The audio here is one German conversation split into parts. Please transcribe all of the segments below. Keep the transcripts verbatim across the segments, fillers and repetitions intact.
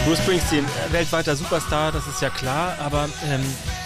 Bruce Springsteen, weltweiter Superstar, das ist ja klar, aber ähm,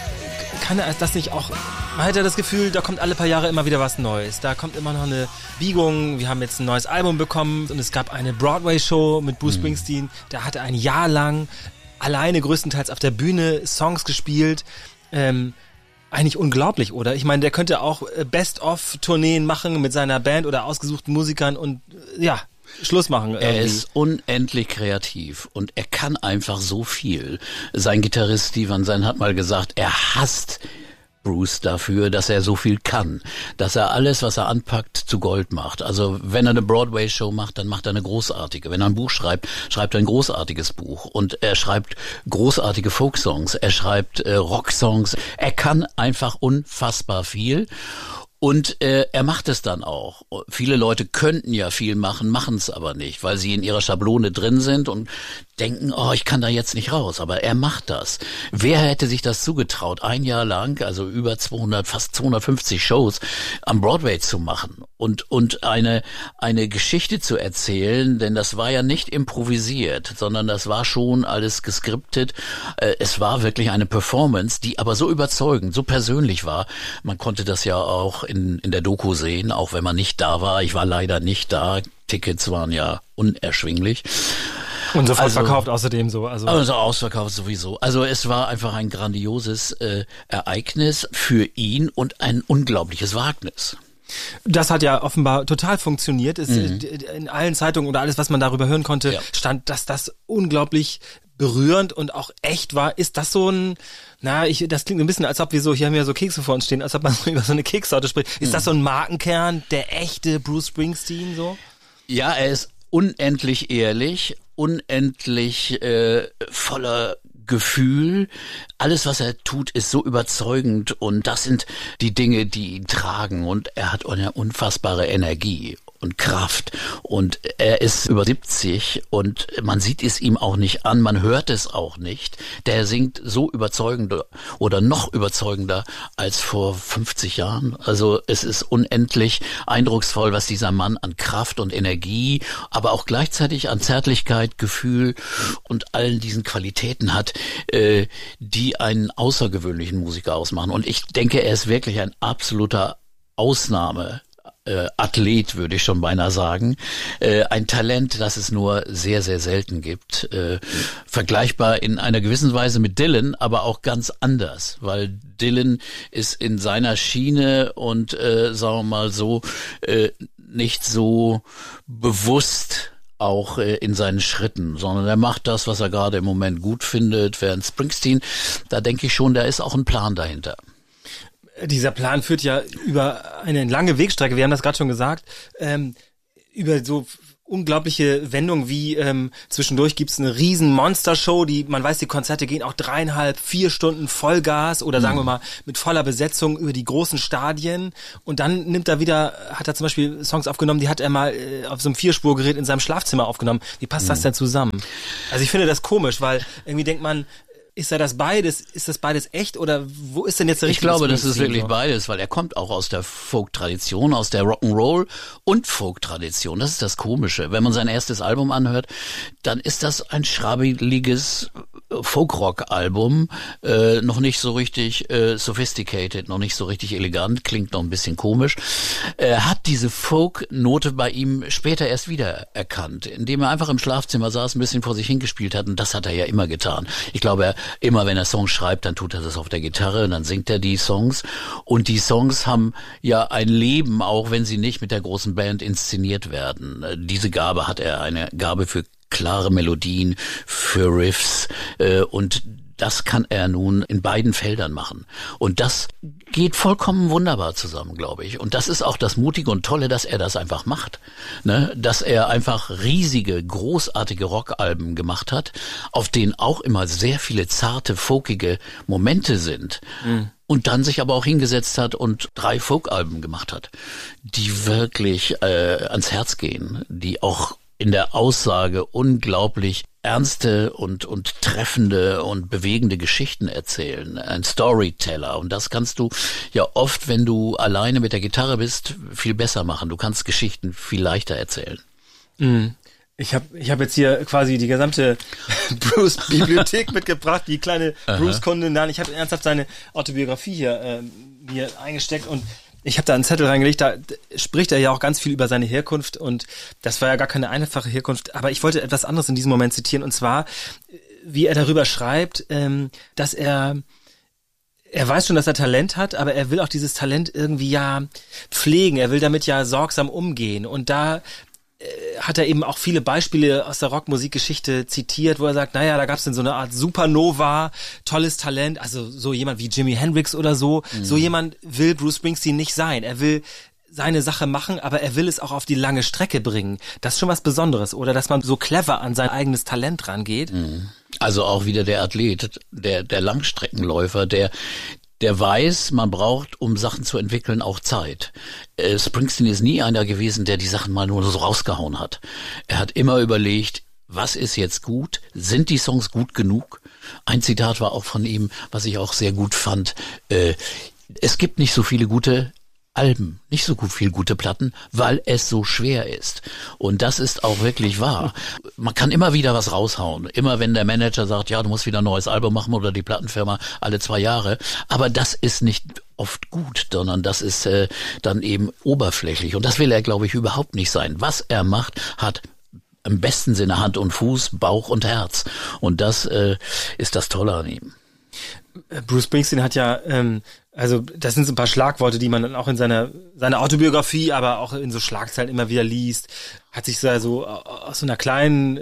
kann er das nicht auch, man hat ja das Gefühl, da kommt alle paar Jahre immer wieder was Neues, da kommt immer noch eine Biegung, wir haben jetzt ein neues Album bekommen und es gab eine Broadway-Show mit Bruce mhm. Springsteen, da hat er ein Jahr lang alleine größtenteils auf der Bühne Songs gespielt, ähm, eigentlich unglaublich, oder? Ich meine, der könnte auch Best-of-Tourneen machen mit seiner Band oder ausgesuchten Musikern und ja, Schluss machen. Irgendwie. Er ist unendlich kreativ und er kann einfach so viel. Sein Gitarrist Steve Van Zandt hat mal gesagt, er hasst Bruce dafür, dass er so viel kann, dass er alles, was er anpackt, zu Gold macht. Also wenn er eine Broadway-Show macht, dann macht er eine großartige. Wenn er ein Buch schreibt, schreibt er ein großartiges Buch. Und er schreibt großartige Folksongs, er schreibt äh, Rocksongs. Er kann einfach unfassbar viel. Und äh, er macht es dann auch. Viele Leute könnten ja viel machen, machen es aber nicht, weil sie in ihrer Schablone drin sind und denken, oh, ich kann da jetzt nicht raus. Aber er macht das. Wer hätte sich das zugetraut, ein Jahr lang, also über zweihundert, fast zweihundertfünfzig Shows am Broadway zu machen und und eine eine Geschichte zu erzählen? Denn das war ja nicht improvisiert, sondern das war schon alles geskriptet. Äh, es war wirklich eine Performance, die aber so überzeugend, so persönlich war. Man konnte das ja auch in in der Doku sehen, auch wenn man nicht da war. Ich war leider nicht da. Tickets waren ja unerschwinglich. Und sofort also, verkauft außerdem so. Also. also ausverkauft sowieso. Also es war einfach ein grandioses äh, Ereignis für ihn und ein unglaubliches Wagnis. Das hat ja offenbar total funktioniert. Es, mhm. In allen Zeitungen oder alles, was man darüber hören konnte, ja. stand, dass das unglaublich berührend und auch echt war. Ist das so ein, na, ich, das klingt ein bisschen, als ob wir so, hier haben wir so Kekse vor uns stehen, als ob man so über so eine Keksorte spricht. Ist mhm. das so ein Markenkern, der echte Bruce Springsteen so? Ja, er ist unendlich ehrlich, unendlich äh, voller Gefühl. Alles, was er tut, ist so überzeugend und das sind die Dinge, die ihn tragen und er hat eine unfassbare Energie und Kraft und er ist über siebzig und man sieht es ihm auch nicht an, man hört es auch nicht. Der singt so überzeugend oder noch überzeugender als vor fünfzig Jahren. Also es ist unendlich eindrucksvoll, was dieser Mann an Kraft und Energie, aber auch gleichzeitig an Zärtlichkeit, Gefühl und allen diesen Qualitäten hat, äh, die einen außergewöhnlichen Musiker ausmachen. Und ich denke, er ist wirklich ein absoluter Ausnahme. Äh, Athlet, würde ich schon beinahe sagen. Äh, ein Talent, das es nur sehr, sehr selten gibt. Äh, vergleichbar in einer gewissen Weise mit Dylan, aber auch ganz anders, weil Dylan ist in seiner Schiene und, äh, sagen wir mal so, äh, nicht so bewusst auch äh, in seinen Schritten, sondern er macht das, was er gerade im Moment gut findet, während Springsteen, da denke ich schon, da ist auch ein Plan dahinter. Dieser Plan führt ja über eine lange Wegstrecke, wir haben das gerade schon gesagt, ähm, über so unglaubliche Wendungen wie ähm, zwischendurch gibt's eine riesen Monstershow, die, man weiß, die Konzerte gehen auch dreieinhalb, vier Stunden Vollgas oder sagen mhm. wir mal mit voller Besetzung über die großen Stadien und dann nimmt er wieder, hat er zum Beispiel Songs aufgenommen, die hat er mal äh, auf so einem Vierspurgerät in seinem Schlafzimmer aufgenommen. Wie passt mhm. das denn zusammen? Also ich finde das komisch, weil irgendwie denkt man, ist er das beides? Ist das beides echt oder wo ist denn jetzt der richtige? Ich glaube, das ist wirklich beides, weil er kommt auch aus der Folk-Tradition, aus der Rock'n'Roll und Folk-Tradition. Das ist das Komische. Wenn man sein erstes Album anhört, dann ist das ein schrabbeliges Folk-Rock-Album, äh, noch nicht so richtig äh, sophisticated, noch nicht so richtig elegant, klingt noch ein bisschen komisch. Er hat diese Folk-Note bei ihm später erst wieder erkannt, indem er einfach im Schlafzimmer saß, ein bisschen vor sich hingespielt hat und das hat er ja immer getan. Ich glaube, er, immer wenn er Songs schreibt, dann tut er das auf der Gitarre und dann singt er die Songs und die Songs haben ja ein Leben, auch wenn sie nicht mit der großen Band inszeniert werden. Diese Gabe hat er, eine Gabe für klare Melodien, für Riffs äh, und das kann er nun in beiden Feldern machen. Und das geht vollkommen wunderbar zusammen, glaube ich. Und das ist auch das Mutige und Tolle, dass er das einfach macht. Ne? Dass er einfach riesige, großartige Rockalben gemacht hat, auf denen auch immer sehr viele zarte, folkige Momente sind. Mhm. Und dann sich aber auch hingesetzt hat und drei Folkalben gemacht hat, die wirklich äh, ans Herz gehen, die auch in der Aussage unglaublich ernste und und treffende und bewegende Geschichten erzählen. Ein Storyteller. Und das kannst du ja oft, wenn du alleine mit der Gitarre bist, viel besser machen. Du kannst Geschichten viel leichter erzählen. Mhm. Ich habe ich hab jetzt hier quasi die gesamte Bruce-Bibliothek mitgebracht, die kleine Bruce-Kundin. Nein, ich habe ernsthaft seine Autobiografie hier, äh, hier eingesteckt und ich habe da einen Zettel reingelegt, da spricht er ja auch ganz viel über seine Herkunft und das war ja gar keine einfache Herkunft, aber ich wollte etwas anderes in diesem Moment zitieren und zwar, wie er darüber schreibt, ähm, dass er Er weiß schon, dass er Talent hat, aber er will auch dieses Talent irgendwie ja pflegen. Er will damit ja sorgsam umgehen. Und da äh, hat er eben auch viele Beispiele aus der Rockmusikgeschichte zitiert, wo er sagt, naja, da gab es denn so eine Art Supernova, tolles Talent, also so jemand wie Jimi Hendrix oder so. Mhm. So jemand will Bruce Springsteen nicht sein. Er will seine Sache machen, aber er will es auch auf die lange Strecke bringen. Das ist schon was Besonderes, oder dass man so clever an sein eigenes Talent rangeht. Mhm. Also auch wieder der Athlet, der der Langstreckenläufer, der der weiß, man braucht, um Sachen zu entwickeln, auch Zeit. Äh, Springsteen ist nie einer gewesen, der die Sachen mal nur so rausgehauen hat. Er hat immer überlegt, was ist jetzt gut? Sind die Songs gut genug? Ein Zitat war auch von ihm, was ich auch sehr gut fand. Äh, es gibt nicht so viele gute Alben, nicht so gut viel gute Platten, weil es so schwer ist. Und das ist auch wirklich wahr. Man kann immer wieder was raushauen. Immer wenn der Manager sagt, ja, du musst wieder ein neues Album machen oder die Plattenfirma alle zwei Jahre. Aber das ist nicht oft gut, sondern das ist äh, dann eben oberflächlich. Und das will er, glaube ich, überhaupt nicht sein. Was er macht, hat im besten Sinne Hand und Fuß, Bauch und Herz. Und das äh, ist das Tolle an ihm. Bruce Springsteen hat ja, ähm, also das sind so ein paar Schlagworte, die man dann auch in seiner seiner Autobiografie, aber auch in so Schlagzeilen immer wieder liest. Hat sich so also aus so einer kleinen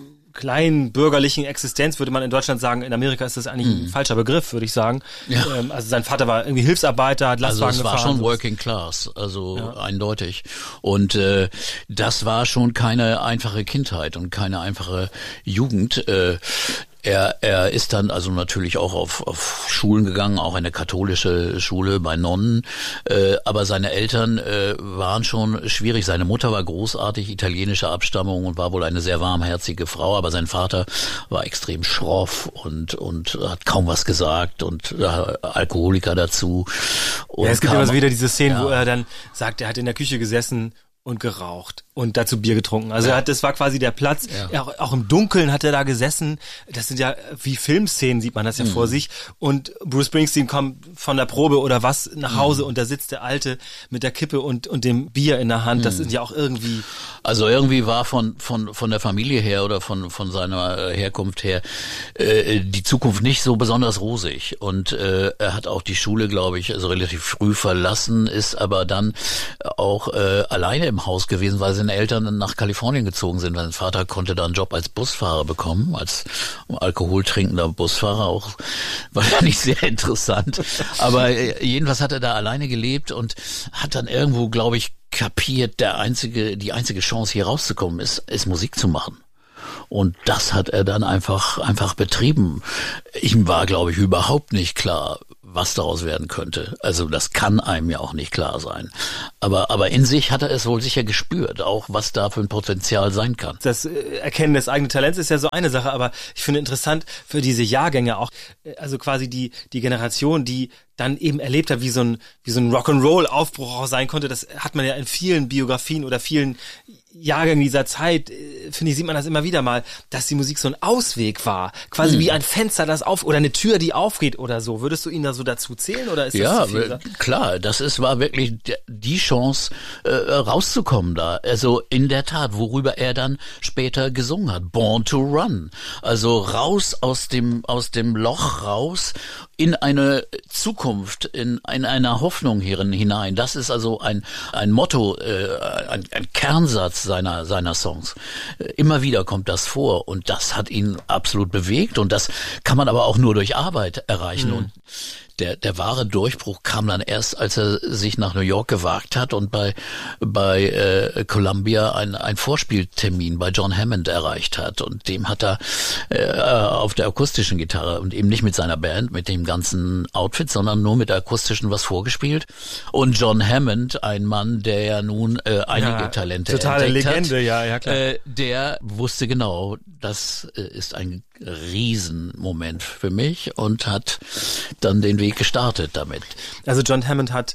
kleinen bürgerlichen Existenz, würde man in Deutschland sagen, in Amerika ist das eigentlich mhm. ein falscher Begriff, würde ich sagen. Ja. Ähm, also sein Vater war irgendwie Hilfsarbeiter, hat Lastwagen also es war gefahren. Schon Working Class, also ja. eindeutig. Und äh, das war schon keine einfache Kindheit und keine einfache Jugend. Äh, Er, er ist dann also natürlich auch auf, auf Schulen gegangen, auch eine katholische Schule bei Nonnen, äh, aber seine Eltern äh, waren schon schwierig. Seine Mutter war großartig, italienischer Abstammung und war wohl eine sehr warmherzige Frau, aber sein Vater war extrem schroff und und hat kaum was gesagt und äh, Alkoholiker dazu. Und ja, es gibt kam, immer so wieder diese Szenen, ja. wo er dann sagt, er hat in der Küche gesessen und geraucht und dazu Bier getrunken. Also ja. er hat, das war quasi der Platz. Ja. Er, auch, auch im Dunkeln hat er da gesessen. Das sind ja wie Filmszenen, sieht man das ja mhm. vor sich. Und Bruce Springsteen kommt von der Probe oder was nach Hause mhm. und da sitzt der Alte mit der Kippe und und dem Bier in der Hand. Mhm. Das sind ja auch irgendwie. Also irgendwie war von von von der Familie her oder von von seiner Herkunft her äh, die Zukunft nicht so besonders rosig. Und äh, er hat auch die Schule, glaube ich, also relativ früh verlassen, ist aber dann auch äh, alleine im Haus gewesen, weil seine Eltern nach Kalifornien gezogen sind. Sein Vater konnte da einen Job als Busfahrer bekommen, als alkoholtrinkender Busfahrer, auch wahrscheinlich sehr interessant. Aber jedenfalls hat er da alleine gelebt und hat dann irgendwo, glaube ich, kapiert, der einzige, die einzige Chance hier rauszukommen ist, ist Musik zu machen. Und das hat er dann einfach, einfach betrieben. Ihm war, glaube ich, überhaupt nicht klar, was daraus werden könnte. Also das kann einem ja auch nicht klar sein. Aber aber in sich hat er es wohl sicher gespürt, auch was da für ein Potenzial sein kann. Das Erkennen des eigenen Talents ist ja so eine Sache, aber ich finde interessant für diese Jahrgänge auch, also quasi die die Generation, die dann eben erlebt hat, wie so ein wie so ein Rock'n'Roll-Aufbruch auch sein konnte. Das hat man ja in vielen Biografien oder vielen Jahrgängen dieser Zeit, finde ich, sieht man das immer wieder mal, dass die Musik so ein Ausweg war. Quasi hm. wie ein Fenster, das auf, oder eine Tür, die aufgeht oder so. Würdest du ihn da so dazu zählen oder ist das ja, zu viel? Ja, klar, das ist, war wirklich die Chance, äh, rauszukommen da. Also in der Tat, worüber er dann später gesungen hat. Born to Run. Also raus aus dem, aus dem Loch raus in eine Zukunft, in, in eine Hoffnung hierin hinein. Das ist also ein, ein Motto, äh, ein, ein Kernsatz seiner, seiner Songs. Immer wieder kommt das vor und das hat ihn absolut bewegt und das kann man aber auch nur durch Arbeit erreichen. Mhm. Und Der, der wahre Durchbruch kam dann erst, als er sich nach New York gewagt hat und bei bei äh, Columbia ein, ein Vorspieltermin bei John Hammond erreicht hat. Und dem hat er äh, auf der akustischen Gitarre und eben nicht mit seiner Band, mit dem ganzen Outfit, sondern nur mit der akustischen was vorgespielt. Und John Hammond, ein Mann, der ja nun äh, einige ja, Talente totale entdeckt Legende, hat, ja, ja klar. Äh, der wusste genau, das äh, ist ein Riesenmoment für mich und hat dann den Weg gestartet damit. Also John Hammond hat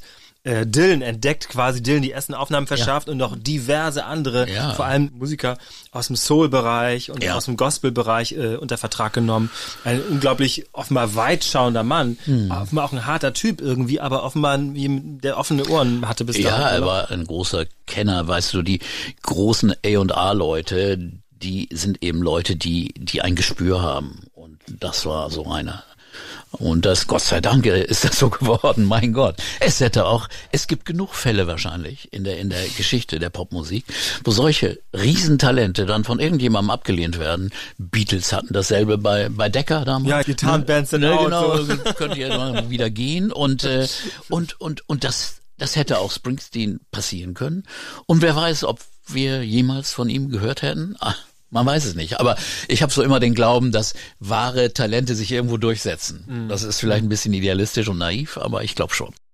äh, Dylan entdeckt, quasi Dylan die ersten Aufnahmen verschafft ja. und noch diverse andere, ja. vor allem Musiker aus dem Soul-Bereich und ja. aus dem Gospel-Bereich äh, unter Vertrag genommen. Ein unglaublich offenbar weitschauender Mann, hm. offenbar auch ein harter Typ irgendwie, aber offenbar ein, der offene Ohren hatte bis dahin. Ja, er war ein großer Kenner, weißt du, die großen A und A-Leute, die sind eben Leute, die die ein Gespür haben. Und das war so einer. Und das, Gott sei Dank, ist das so geworden, mein Gott. Es hätte auch, es gibt genug Fälle wahrscheinlich in der in der Geschichte der Popmusik, wo solche Riesentalente dann von irgendjemandem abgelehnt werden. Beatles hatten dasselbe bei bei Decca damals. Ja, Gitarrenbands sind ne, auch genau, so. Könnte ja mal wieder gehen. Und äh, und und und das das hätte auch Springsteen passieren können. Und wer weiß, ob wir jemals von ihm gehört hätten. Ah, man weiß es nicht, aber ich habe so immer den Glauben, dass wahre Talente sich irgendwo durchsetzen. Mhm. Das ist vielleicht ein bisschen idealistisch und naiv, aber ich glaube schon.